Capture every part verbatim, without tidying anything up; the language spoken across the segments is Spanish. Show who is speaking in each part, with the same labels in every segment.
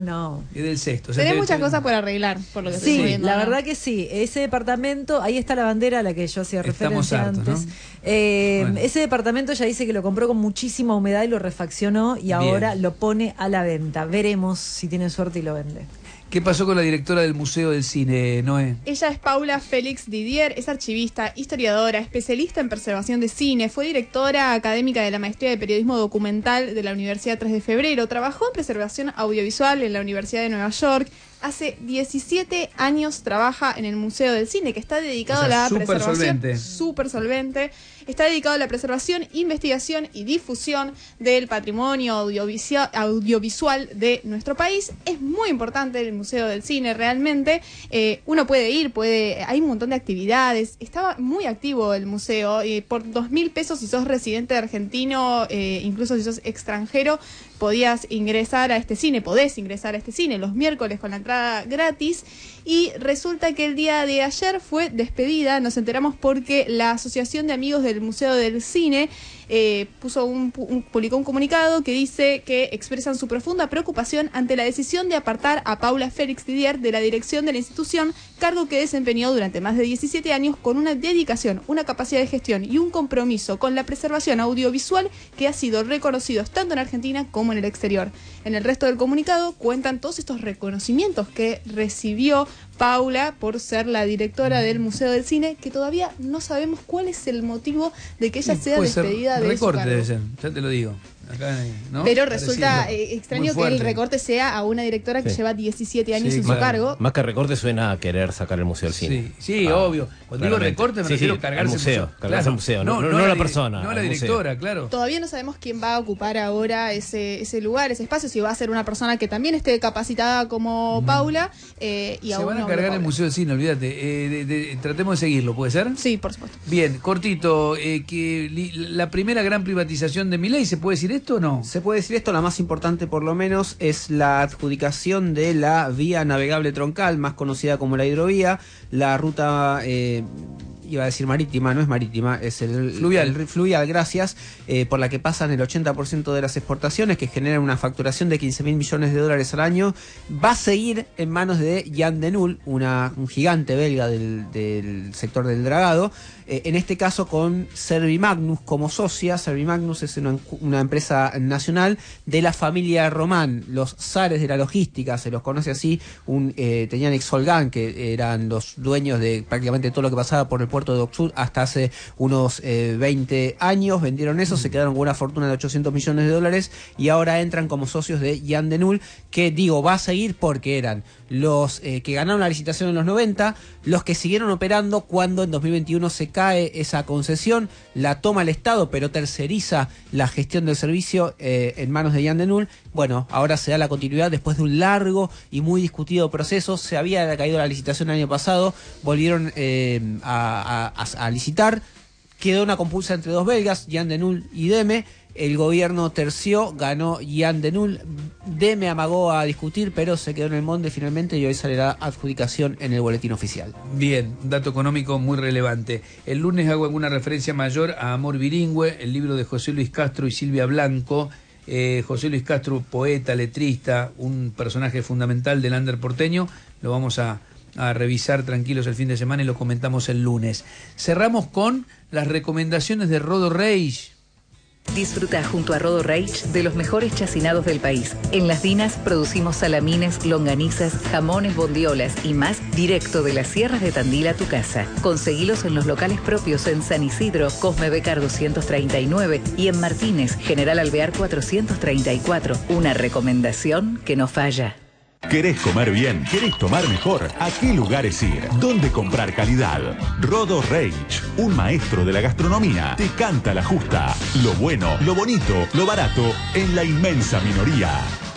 Speaker 1: No.
Speaker 2: Y del sexto. O sea,
Speaker 3: Tenés
Speaker 2: te-
Speaker 3: muchas
Speaker 2: te-
Speaker 3: cosas por arreglar, por lo que
Speaker 1: Sí,
Speaker 3: estoy viendo,
Speaker 1: la
Speaker 3: ¿no?
Speaker 1: verdad que sí. Ese departamento, ahí está la bandera a la que yo hacía
Speaker 2: Estamos
Speaker 1: referencia
Speaker 2: hartos,
Speaker 1: antes.
Speaker 2: ¿no?
Speaker 1: Eh,
Speaker 2: Bueno.
Speaker 1: Ese departamento ya dice que lo compró con muchísima humedad y lo refaccionó y
Speaker 2: Bien.
Speaker 1: ahora lo pone a la venta. Veremos si tiene suerte y lo vende.
Speaker 2: ¿Qué pasó con la directora del Museo del Cine, Noé?
Speaker 3: Ella es Paula Félix Didier, es archivista, historiadora, especialista en preservación de cine, fue directora académica de la Maestría de Periodismo Documental de la Universidad tres de Febrero, trabajó en preservación audiovisual en la Universidad de Nueva York. Hace diecisiete años trabaja en el Museo del Cine, que está dedicado
Speaker 2: O sea,
Speaker 3: a la
Speaker 2: súper
Speaker 3: preservación.
Speaker 2: solvente.
Speaker 3: Súper solvente. Está dedicado a la preservación, investigación y difusión del patrimonio audiovisual, audiovisual de nuestro país. Es muy importante el Museo del Cine, realmente. Eh, uno puede ir, puede, hay un montón de actividades. Estaba muy activo el museo. Eh, por dos mil pesos, si sos residente argentino, eh, incluso si sos extranjero, podías ingresar a este cine, podés ingresar a este cine los miércoles con la entrada gratis. Y resulta que el día de ayer fue despedida, nos enteramos porque la Asociación de Amigos del Museo del Cine eh, puso un, un, publicó un comunicado que dice que expresan su profunda preocupación ante la decisión de apartar a Paula Félix Didier de la dirección de la institución, cargo que desempeñó durante más de diecisiete años con una dedicación, una capacidad de gestión y un compromiso con la preservación audiovisual que ha sido reconocidos tanto en Argentina como en el exterior. En el resto del comunicado cuentan todos estos reconocimientos que recibió Paula por ser la directora del Museo del Cine, que todavía no sabemos cuál es el motivo de que ella sea
Speaker 2: Puede ser
Speaker 3: despedida de su
Speaker 2: recorte
Speaker 3: cargo.
Speaker 2: debe ser, ya te lo digo. Acá, ¿no?
Speaker 3: Pero
Speaker 2: Parecido.
Speaker 3: resulta eh, extraño
Speaker 2: Muy
Speaker 3: que
Speaker 2: fuerte.
Speaker 3: el recorte sea a una directora que
Speaker 4: Sí.
Speaker 3: lleva diecisiete años
Speaker 2: Sí,
Speaker 3: en
Speaker 2: claro.
Speaker 3: su cargo.
Speaker 4: Más que recorte suena a querer sacar el museo del cine.
Speaker 2: Sí, sí,
Speaker 4: Ah,
Speaker 2: obvio. Cuando digo
Speaker 4: claramente.
Speaker 2: recorte me
Speaker 4: Sí,
Speaker 2: refiero
Speaker 4: sí,
Speaker 2: a cargarse
Speaker 4: al museo, cargarse al museo, no- no
Speaker 2: a
Speaker 4: la
Speaker 2: di-
Speaker 4: persona,
Speaker 2: No a la
Speaker 4: al museo.
Speaker 2: directora, claro.
Speaker 3: Todavía no sabemos quién va a ocupar ahora ese, ese lugar, ese espacio, si va a ser una persona que también esté capacitada como Paula. Eh, y
Speaker 2: Se
Speaker 3: aún
Speaker 2: van a
Speaker 3: no
Speaker 2: cargar
Speaker 3: lo
Speaker 2: el
Speaker 3: cobra.
Speaker 2: Museo del Cine, olvídate. Eh, de- de- tratemos de seguirlo, ¿puede ser?
Speaker 3: Sí, por supuesto.
Speaker 2: Bien, cortito. Eh, que li- la primera gran privatización de Milei, ¿se puede decir esto o no?
Speaker 5: Se puede decir esto, la más importante por lo menos es la adjudicación de la vía navegable troncal, más conocida como la hidrovía, la ruta... Eh, iba a decir marítima, no es marítima, es el
Speaker 2: Fluvial.
Speaker 5: el fluvial, gracias, eh, por la que pasan el ochenta por ciento de las exportaciones, que generan una facturación de quince mil millones de dólares al año. Va a seguir en manos de Jan de Nul, una, un gigante belga del, del sector del dragado, eh, en este caso con Servimagnus como socia. Servimagnus es una, una empresa nacional de la familia Román, los zares de la logística, se los conoce así. Un, eh, tenían Exolgan, que eran los dueños de prácticamente todo lo que pasaba por el puerto de Oxud hasta hace unos eh, veinte años. Vendieron eso, se quedaron con una fortuna de ochocientos millones de dólares y ahora entran como socios de Jan de Nul, que digo, va a seguir porque eran los eh, que ganaron la licitación en los noventa, los que siguieron operando cuando en dos mil veintiuno se cae esa concesión, la toma el Estado, pero terceriza la gestión del servicio eh, en manos de Jan de Nul. Bueno, ahora se da la continuidad después de un largo y muy discutido proceso. Se había caído la licitación el año pasado, volvieron eh, a, a, a licitar, quedó una compulsa entre dos belgas, Jan de Nul y Deme. El gobierno terció, ganó Jan de Nul. Deme amagó a discutir, pero se quedó en el monte finalmente y hoy sale la adjudicación en el boletín oficial.
Speaker 2: Bien, un dato económico muy relevante. El lunes hago alguna referencia mayor a Amor Bilingüe, el libro de José Luis Castro y Silvia Blanco. Eh, José Luis Castro, poeta, letrista, un personaje fundamental del under porteño. Lo vamos a, a revisar tranquilos el fin de semana y lo comentamos el lunes. Cerramos con las recomendaciones de Rodo Reich.
Speaker 6: Disfruta junto a Rodo Reich de los mejores chacinados del país. En Las Dinas producimos salamines, longanizas, jamones, bondiolas y más directo de las sierras de Tandil a tu casa. Conseguilos en los locales propios en San Isidro, Cosme Becar doscientos treinta y nueve y en Martínez, General Alvear cuatrocientos treinta y cuatro. Una recomendación que no falla.
Speaker 7: ¿Querés comer bien? ¿Querés tomar mejor? ¿A qué lugares ir? ¿Dónde comprar calidad? Rodo Reich, un maestro de la gastronomía, te canta la justa. Lo bueno, lo bonito, lo barato, en la inmensa minoría.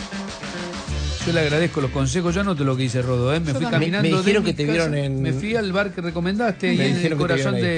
Speaker 2: Yo le agradezco los consejos, yo anoto lo que dice Rodo, ¿eh? Me
Speaker 3: Yo
Speaker 2: fui
Speaker 3: también.
Speaker 2: caminando.
Speaker 4: Me dijeron
Speaker 2: de
Speaker 4: que
Speaker 2: mi
Speaker 4: te vieron
Speaker 2: casa,
Speaker 4: en-
Speaker 2: Me fui al bar que recomendaste,
Speaker 4: Me
Speaker 2: y en el
Speaker 4: dijeron que te
Speaker 2: corazón
Speaker 4: vieron
Speaker 2: de,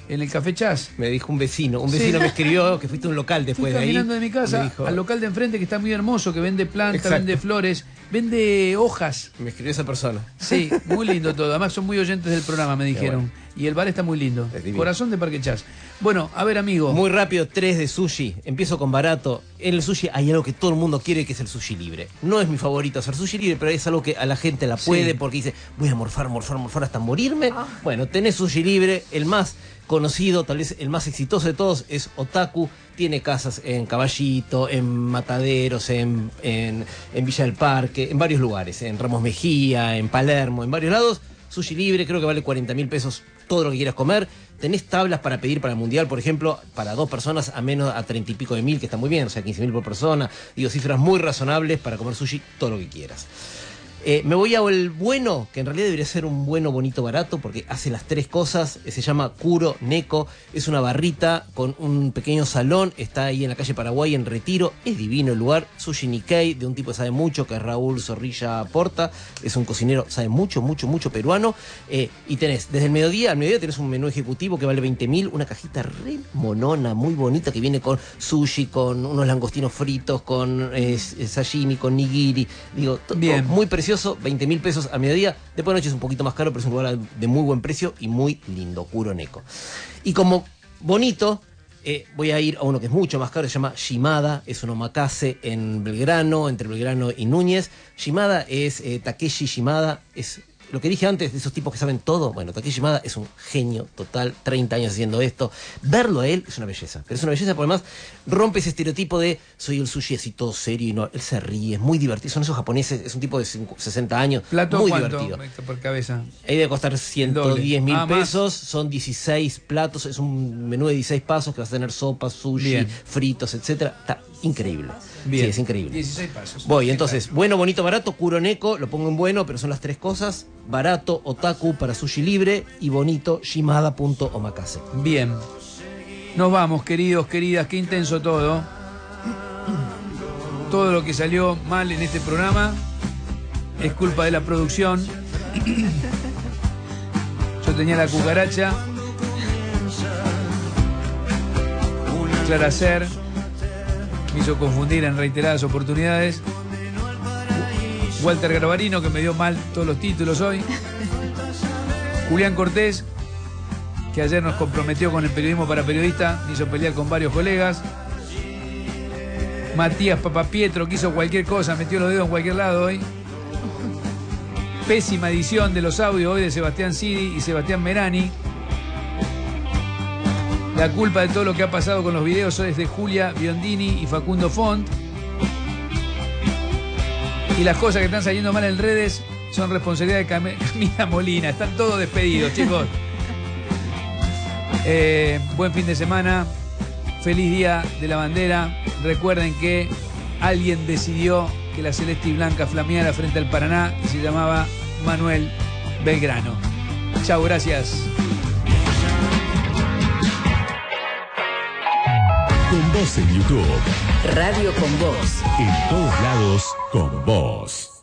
Speaker 2: en el Café Chas.
Speaker 4: Me dijo un vecino, un vecino sí. me escribió que fuiste a un local después
Speaker 2: Fui
Speaker 4: de ahí.
Speaker 2: caminando de mi casa dijo, al local de enfrente que está muy hermoso, que vende plantas, exacto. vende flores, vende hojas.
Speaker 4: Me escribió esa persona.
Speaker 2: Sí, muy lindo todo. Además son muy oyentes del programa, me dijeron. Bueno. Y el bar está muy lindo. Corazón de Parque Chas. Bueno, a ver, amigo.
Speaker 4: Muy rápido, tres de sushi. Empiezo con barato. En el sushi hay algo que todo el mundo quiere, que es el sushi libre. No es mi favorito hacer sushi libre, pero es algo que a la gente la puede, sí. porque dice, voy a morfar, morfar, morfar hasta morirme. Ah. Bueno, tenés sushi libre. El más conocido, tal vez el más exitoso de todos, es Otaku. Tiene casas en Caballito, en Mataderos, en, en, en Villa del Parque, en varios lugares. En Ramos Mejía, en Palermo, en varios lados. Sushi libre, creo que vale cuarenta mil pesos todo lo que quieras comer. Tenés tablas para pedir para el mundial, por ejemplo, para dos personas a menos a treinta y pico de mil, que está muy bien, o sea, quince mil por persona. Digo, cifras muy razonables para comer sushi todo lo que quieras. Eh, me voy a el bueno, que en realidad debería ser un bueno, bonito, barato, porque hace las tres cosas. Se llama Kuro Neko. Es una barrita con un pequeño salón. Está ahí en la calle Paraguay, en Retiro. Es divino el lugar. Sushi Nikkei, de un tipo que sabe mucho, que es Raúl Zorrilla Porta. Es un cocinero, sabe mucho, mucho, mucho peruano. Eh, y tenés, desde el mediodía al mediodía tenés un menú ejecutivo que vale veinte mil. Una cajita re monona, muy bonita, que viene con sushi, con unos langostinos fritos, con eh, sashimi, con nigiri. Digo, todo muy precioso. veinte mil pesos al mediodía. Después de noche es un poquito más caro, pero es un lugar de muy buen precio y muy lindo, Kuro Neko. Y como bonito, eh, voy a ir a uno que es mucho más caro, se llama Shimada. Es un omakase en Belgrano, entre Belgrano y Núñez. Shimada es eh, Takeshi Shimada, es lo que dije antes de esos tipos que saben todo. Bueno, Takeshi Shimada es un genio total, treinta años haciendo esto. Verlo a él es una belleza, pero es una belleza porque además rompe ese estereotipo de soy el sushi así todo serio y no, él se ríe, es muy divertido. Son esos japoneses, es un tipo de sesenta años,
Speaker 2: ¿Plato
Speaker 4: muy
Speaker 2: cuánto
Speaker 4: divertido.
Speaker 2: Por cabeza?
Speaker 4: Ahí debe costar ciento diez mil pesos, son dieciséis platos, es un menú de dieciséis pasos que vas a tener sopa, sushi, bien. fritos, etcétera. Está increíble.
Speaker 2: Bien.
Speaker 4: Sí, es increíble.
Speaker 2: dieciséis pasos.
Speaker 4: Voy, entonces, bueno, bonito, barato, Kuro Neko, lo pongo en bueno, pero son las tres cosas. Barato, Otaku para sushi libre y bonito, Shimada.omakase.
Speaker 2: Bien. Nos vamos, queridos, queridas, qué intenso todo. Todo lo que salió mal en este programa es culpa de la producción. Yo tenía la cucaracha. Clara Ser me hizo confundir en reiteradas oportunidades. Walter Garbarino, que me dio mal todos los títulos hoy. Julián Cortés, que ayer nos comprometió con el periodismo para periodistas, me hizo pelear con varios colegas. Matías Papapietro, que hizo cualquier cosa, metió los dedos en cualquier lado hoy. Pésima edición de los audios hoy de Sebastián Sidi y Sebastián Merani. La culpa de todo lo que ha pasado con los videos es de Julia Biondini y Facundo Font. Y las cosas que están saliendo mal en redes son responsabilidad de Camila Molina. Están todos despedidos, chicos. Eh, buen fin de semana. Feliz Día de la Bandera. Recuerden que alguien decidió que la celeste y blanca flameara frente al Paraná y se llamaba Manuel Belgrano. Chau, gracias.
Speaker 7: Con vos en YouTube.
Speaker 6: Radio con Vos.
Speaker 7: En todos lados, con vos.